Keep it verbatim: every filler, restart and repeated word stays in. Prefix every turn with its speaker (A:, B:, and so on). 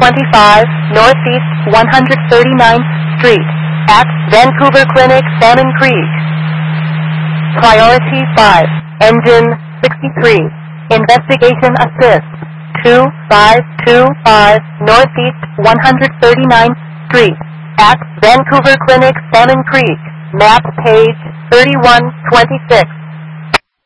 A: twenty-five Northeast one hundred thirty-ninth Street at Vancouver Clinic, Salmon Creek. Priority five, engine sixty-three, investigation assist, two five two five Northeast one hundred thirty-ninth Street at Vancouver Clinic, Salmon Creek, map page thirty-one twenty-six.